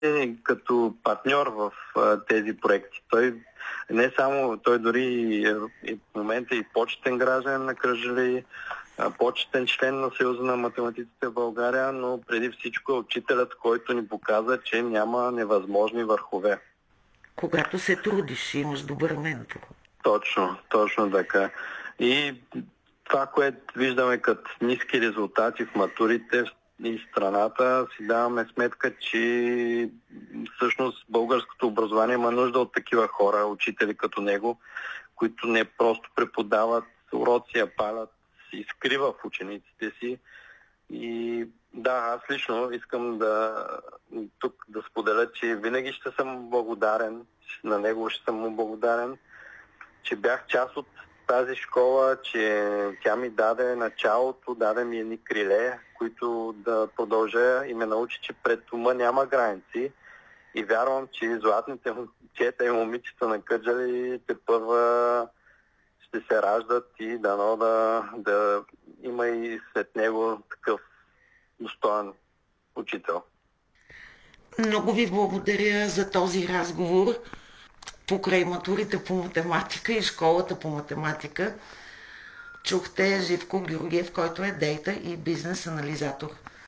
като партньор в тези проекти. Той не само, той дори и в момента и почетен гражданин на Кърджали, почетен член на Съюза на математиците в България, но преди всичко е учителят, който ни показа, че няма невъзможни върхове. Когато се трудиш, имаш добър ментор. Точно така. И това, което виждаме като ниски резултати в матурите и страната, си даваме сметка, че всъщност българското образование има нужда от такива хора, учители като него, които не просто преподават уроци, а палят изкрива в учениците си. И да, аз лично искам тук да споделя, че винаги ще съм благодарен, на него ще съм му благодарен, че бях част от тази школа, че тя ми даде началото, даде ми едни криле, които да продължа и ме научи, че пред ума няма граници. И вярвам, че златните момчета и момичета на Кърджали тепърва ще се раждат и дано да има и след него такъв достоен учител. Много ви благодаря за този разговор покрай матурите по математика и школата по математика. Чухте Живко Георгиев, който е дейта и бизнес анализатор.